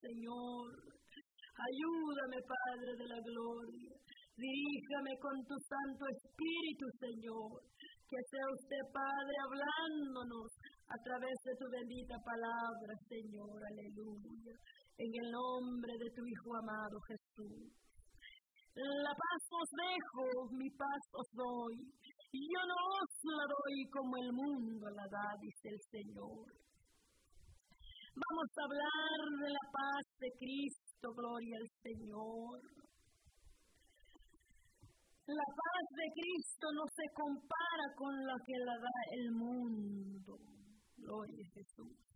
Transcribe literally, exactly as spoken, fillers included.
Señor. Ayúdame, Padre de la gloria. Diríjame con tu Santo Espíritu, Señor. Que sea usted, Padre, hablándonos a través de tu bendita palabra, Señor. Aleluya. En el nombre de tu Hijo amado Jesús. La paz os dejo, mi paz os doy. Yo no os la doy como el mundo la da, dice el Señor. Vamos a hablar de la paz de Cristo, gloria al Señor. La paz de Cristo no se compara con la que la da el mundo, gloria a Jesús.